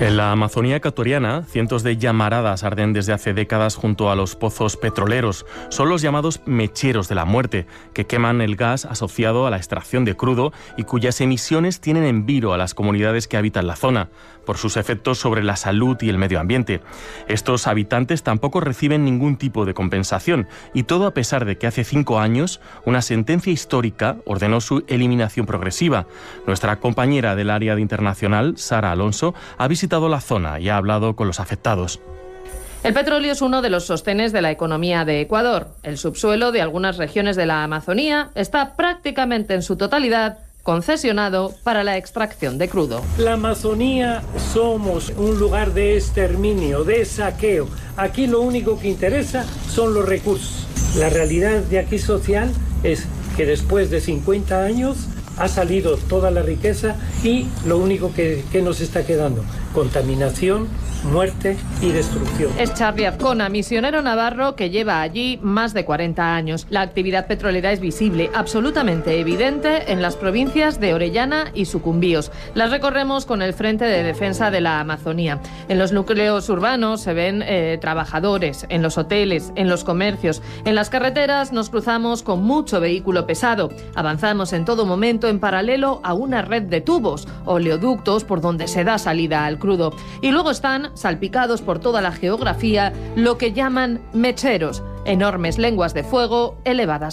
En la Amazonía ecuatoriana, cientos de llamaradas arden desde hace décadas junto a los pozos petroleros. Son los llamados mecheros de la muerte, que queman el gas asociado a la extracción de crudo y cuyas emisiones tienen en vilo a las comunidades que habitan la zona, por sus efectos sobre la salud y el medio ambiente. Estos habitantes tampoco reciben ningún tipo de compensación, y todo a pesar de que hace 5 años una sentencia histórica ordenó su eliminación progresiva. Nuestra compañera del área de internacional, Sara Alonso, ha visitado la zona y ha hablado con los afectados. El petróleo es uno de los sostenes de la economía de Ecuador. El subsuelo de algunas regiones de la Amazonía está prácticamente en su totalidad concesionado para la extracción de crudo. La Amazonía somos un lugar de exterminio, de saqueo. Aquí lo único que interesa son los recursos. La realidad de aquí social es que después de 50 años ha salido toda la riqueza y lo único que nos está quedando: contaminación, muerte y destrucción. Es Charly Azcona, misionero navarro que lleva allí más de 40 años. La actividad petrolera es visible, absolutamente evidente, en las provincias de Orellana y Sucumbíos. Las recorremos con el Frente de Defensa de la Amazonía. En los núcleos urbanos se ven trabajadores, en los hoteles, en los comercios. En las carreteras nos cruzamos con mucho vehículo pesado. Avanzamos en todo momento en paralelo a una red de tubos, oleoductos por donde se da salida al crudo. Y luego están salpicados por toda la geografía lo que llaman mecheros, enormes lenguas de fuego elevadas